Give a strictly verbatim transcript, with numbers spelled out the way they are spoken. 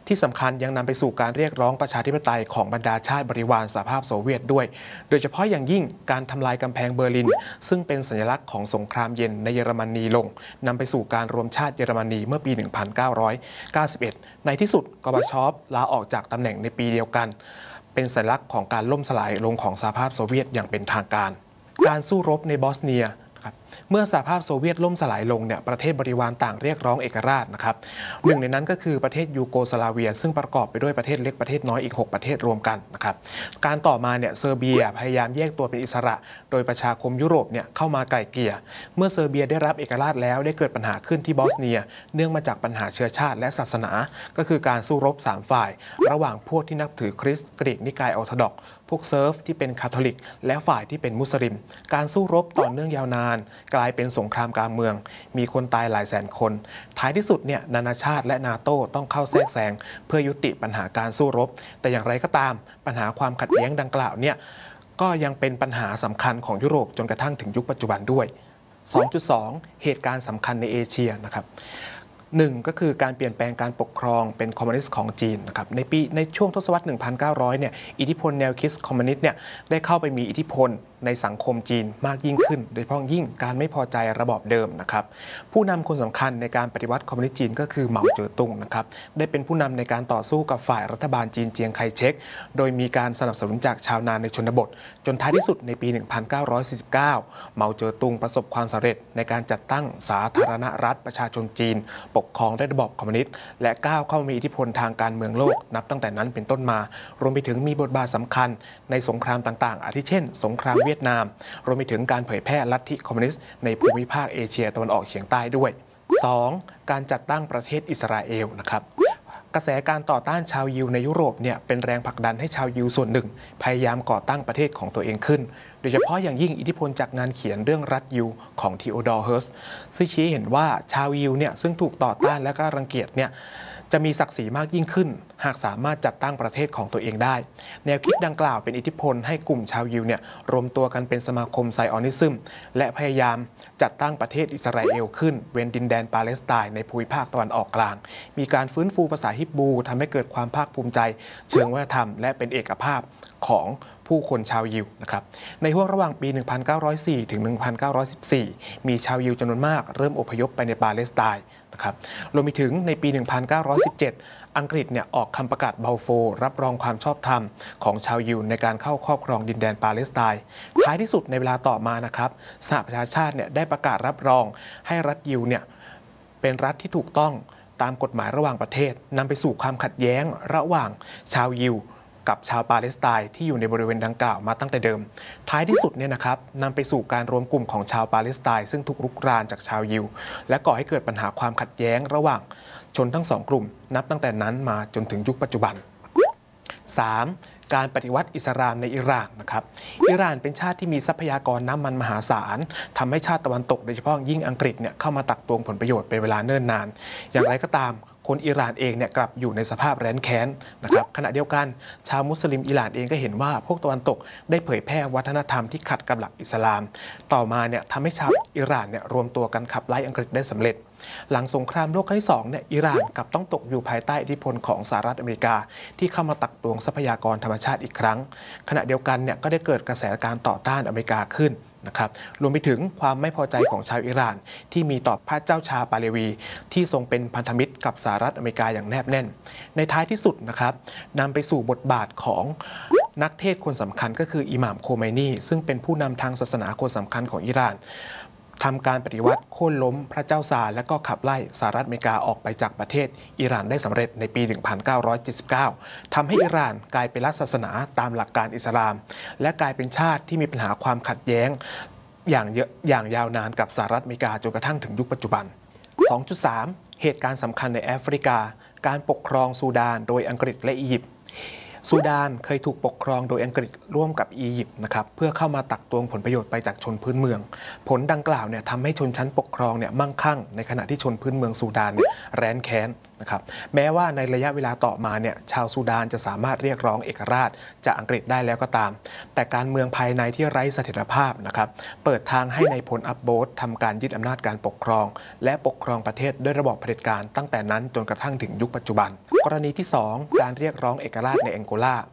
ที่สำคัญยังนำไปสู่การเรียกร้องประชาธิปไตยของบรรดาชาติบริวารสหภาพโซเวียตด้วยโดยเฉพาะอย่างยิ่งการทำลายกำแพงเบอร์ลินซึ่งเป็นสัญลักษณ์ของสงครามเย็นในเยอรมนีลงนำไปสู่การรวมชาติเยอรมนีเมื่อปี หนึ่งพันเก้าร้อยเก้าสิบเอ็ด ในที่สุดกอร์บาชอฟลาออกจากตำแหน่งในปีเดียวกันเป็นสัญลักษณ์ของการล่มสลายลงของสหภาพโซเวียตอย่างเป็นทางการการสู้รบในบอสเนียเมื่อสหภาพโซเวียตล่มสลายลงเนี่ยประเทศบริวารต่างเรียกร้องเอกราชนะครับหนึ่งในนั้นก็คือประเทศยูโกสลาเวียซึ่งประกอบไปด้วยประเทศเล็กประเทศน้อยอีกหกประเทศรวมกันนะครับการต่อมาเนี่ยเซอร์เบียพยายามแยกตัวเป็นอิสระโดยประชาคมยุโรปเนี่ยเข้ามาไกล่เกลี่ยเมื่อเซอร์เบียได้รับเอกราชแล้วได้เกิดปัญหาขึ้นที่บอสเนียเนื่องมาจากปัญหาเชื้อชาติและศาสนาก็คือการสู้รบสามฝ่ายระหว่างพวกที่นับถือคริสต์กรีกนิกายออร์โธดอกซ์พวกเซิร์ฟที่เป็นคาทอลิกและฝ่ายที่เป็นมุสลิมการสู้รบต่อเนื่องยาวนานกลายเป็นสงครามกลางเมืองมีคนตายหลายแสนคนท้ายที่สุดเนี่ยนานาชาติและนาโต้ต้องเข้าแทรกแซงเพื่อยุติปัญหาการสู้รบแต่อย่างไรก็ตามปัญหาความขัดแย้งดังกล่าวเนี่ยก็ยังเป็นปัญหาสำคัญของยุโรปจนกระทั่งถึงยุคปัจจุบันด้วย สองจุดสอง เหตุการณ์สำคัญในเอเชียนะครับหนึ่งก็คือการเปลี่ยนแปลงการปกครองเป็นคอมมิวนิสต์ของจีนนะครับในปีในช่วงทศวรรษ หนึ่งพันเก้าร้อย เนี่ยอิทธิพลแนวคิดคอมมิวนิสต์เนี่ยได้เข้าไปมีอิทธิพลในสังคมจีนมากยิ่งขึ้นโดยเฉพาะยิ่งการไม่พอใจระบอบเดิมนะครับผู้นำคนสำคัญในการปฏิวัติคอมมิวนิสต์จีนก็คือเหมาเจ๋อตุงนะครับได้เป็นผู้นำในการต่อสู้กับฝ่ายรัฐบาลจีนเจียงไคเชกโดยมีการสนับสนุนจากชาวนาในชนบทจนท้ายที่สุดในปี หนึ่งพันเก้าร้อยสี่สิบเก้า เหมาเจ๋อตุงประสบความสำเร็จในการจัดตั้งสาธารณรัฐประชาชนจีนปกครองด้วยระบอบคอมมิวนิสต์และก้าวเข้ามีอิทธิพลทางการเมืองโลกนับตั้งแต่นั้นเป็นต้นมารวมไปถึงมีบทบาทสำคัญในสงครามต่างๆอาทิเช่นสงครามเวียดนามรวมไปถึงการเผยแพร่ลัทธิคอมมิวนิสต์ในภูมิภาคเอเชียตะวันออกเฉียงใต้ด้วย สอง การจัดตั้งประเทศอิสราเอลนะครับกระแสการต่อต้านชาวยิวในยุโรปเนี่ยเป็นแรงผลักดันให้ชาวยิวส่วนหนึ่งพยายามก่อตั้งประเทศของตัวเองขึ้นโดยเฉพาะอย่างยิ่งอิทธิพลจากงานเขียนเรื่องรัฐยิวของทีโอดอร์ เฮิร์สซึ่งชี้เห็นว่าชาวยิวเนี่ยซึ่งถูกต่อต้านและก็รังเกียจเนี่ยจะมีศักดิ์ศรีมากยิ่งขึ้นหากสามารถจัดตั้งประเทศของตัวเองได้แนวคิดดังกล่าวเป็นอิทธิพลให้กลุ่มชาวยิวเนี่ยรวมตัวกันเป็นสมาคมไซออนิซึมและพยายามจัดตั้งประเทศอิสราเอลขึ้นเว้นดินแดนปาเลสไตน์ในภูมิภาคตะวันออกกลางมีการฟื้นฟูภาษาฮิบรูทำให้เกิดความภาคภูมิใจเชิงวัฒนธรรมและเป็นเอกภาพของผู้คนชาวยิวนะครับในห่วงระหว่างปี หนึ่งพันเก้าร้อยสี่ ถึง หนึ่งพันเก้าร้อยสิบสี่ มีชาวยิวจำนวนมากเริ่มอพยพไปในปาเลสไตน์นะครับรวมไปถึงในปี หนึ่งพันเก้าร้อยสิบเจ็ด อังกฤษเนี่ยออกคำประกาศบัลโฟร์รับรองความชอบธรรมของชาวยิวในการเข้าครอบครองดินแดนปาเลสไตน์ท้ายที่สุดในเวลาต่อมานะครับสหประชาชาติเนี่ยได้ประกาศรับรองให้รัฐยิวเนี่ยเป็นรัฐที่ถูกต้องตามกฎหมายระหว่างประเทศนำไปสู่ความขัดแย้งระหว่างชาวยิวกับชาวปาเลสไตน์ที่อยู่ในบริเวณดังกล่าวมาตั้งแต่เดิมท้ายที่สุดเนี่ยนะครับนำไปสู่การรวมกลุ่มของชาวปาเลสไตน์ซึ่งถูกรุกรานจากชาวยิวและก่อให้เกิดปัญหาความขัดแย้งระหว่างชนทั้งสองกลุ่มนับตั้งแต่นั้นมาจนถึงยุคปัจจุบัน สาม การปฏิวัติอิสลามในอิหร่านนะครับอิหร่านเป็นชาติที่มีทรัพยากรน้ำมันมหาศาลทำให้ชาติตะวันตกโดยเฉพาะยิ่งอังกฤษเนี่ยเข้ามาตักตวงผลประโยชน์เป็นเวลาเนิ่นนานอย่างไรก็ตามคนอิหร่านเองเนี่ยกลับอยู่ในสภาพแร้นแค้นนะครับขณะเดียวกันชาวมุสลิมอิหร่านเองก็เห็นว่าพวกตะวันตกได้เผยแพร่วัฒนธรรมที่ขัดกับหลักอิสลามต่อมาเนี่ยทำให้ชาวอิหร่านเนี่ยรวมตัวกันขับไล่อังกฤษได้สำเร็จหลังสงครามโลกครั้งที่สองเนี่ยอิหร่านกลับต้องตกอยู่ภายใต้อิทธิพลของสหรัฐอเมริกาที่เข้ามาตักตวงทรัพยากรธรรมชาติอีกครั้งขณะเดียวกันเนี่ยก็ได้เกิดกระแสการต่อต้านอเมริกาขึ้นนะครับรวมไปถึงความไม่พอใจของชาวอิหร่านที่มีต่อพระเจ้าชาปาเลวีที่ทรงเป็นพันธมิตรกับสหรัฐอเมริกาอย่างแนบแน่นในท้ายที่สุดนะครับนำไปสู่บทบาทของนักเทศคนสำคัญก็คืออิหม่ามโคเมนีซึ่งเป็นผู้นำทางศาสนาคนสำคัญของอิหร่านทำการปฏิวัติโค่นล้มพระเจ้าซาร์และก็ขับไล่สหรัฐอเมริกาออกไปจากประเทศอิหร่านได้สำเร็จในปี หนึ่งพันเก้าร้อยเจ็ดสิบเก้า ทำให้อิหร่านกลายเป็นรัฐศาสนาตามหลักการอิสลามและกลายเป็นชาติที่มีปัญหาความขัดแย้งอย่างเยอะอย่างยาวนานกับสหรัฐอเมริกาจนกระทั่งถึงยุคปัจจุบัน สองจุดสาม เหตุการณ์สำคัญในแอฟริกาการปกครองซูดานโดยอังกฤษและอียิปต์ซูดานเคยถูกปกครองโดยอังกฤษร่วมกับอียิปต์นะครับเพื่อเข้ามาตักตวงผลประโยชน์ไปจากชนพื้นเมืองผลดังกล่าวเนี่ยทำให้ชนชั้นปกครองเนี่ยมั่งคั่งในขณะที่ชนพื้นเมืองซูดานเนี่ยแร้นแค้นนะครับแม้ว่าในระยะเวลาต่อมาเนี่ยชาวซูดานจะสามารถเรียกร้องเอกราชจากอังกฤษได้แล้วก็ตามแต่การเมืองภายในที่ไร้เสถียรภาพนะครับเปิดทางให้ในายพลอับโบสทำการยึดอำนาจการปกครองและปกครองประเทศด้วยระบอบเผด็จการตั้งแต่นั้นจนกระทั่งถึงยุคปัจจุบันกรณีที่สองการเรียกร้องเอกราชในแองโกลา